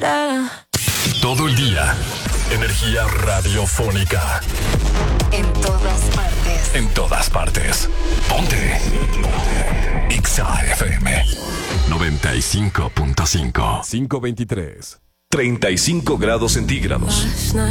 Todo el día, energía radiofónica. En todas partes. En todas partes. Ponte. Exa FM 95.5. 523. 35 grados centígrados.